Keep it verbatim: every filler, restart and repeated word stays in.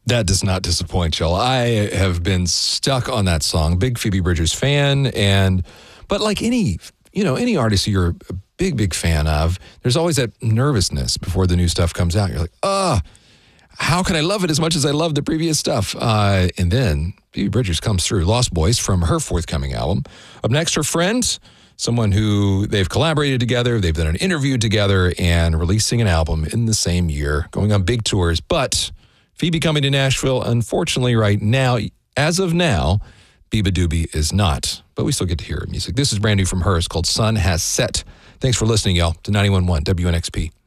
That does not disappoint, y'all. I have been stuck on that song. Big Phoebe Bridgers fan, and but like any, you know, any artist you're a big, big fan of, there's always that nervousness before the new stuff comes out. You're like, ah, oh, how can I love it as much as I love the previous stuff? Uh, and then Phoebe Bridgers comes through. Lost Boys from her forthcoming album. Up next, her friend, someone who they've collaborated together, they've done an interview together, and releasing an album in the same year, going on big tours. But Phoebe coming to Nashville, unfortunately, right now, as of now, beabadoobee is not. But we still get to hear her music. This is brand new from her. It's called Sun Has Set. Thanks for listening, y'all, to ninety-one point one W N X P.